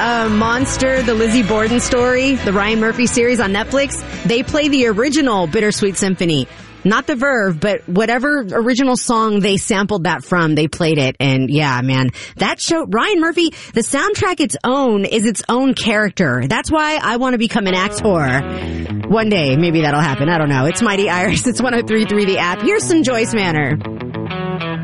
Monster, the Lizzie Borden story, the Ryan Murphy series on Netflix, they play the original Bittersweet Symphony. Not the Verve, but whatever original song they sampled that from, they played it. And yeah, man, that show, Ryan Murphy, the soundtrack is its own character. That's why I want to become an actor. One day, maybe that'll happen. I don't know. It's Mighty Iris. It's 103.3 The App. Here's some Joyce Manor.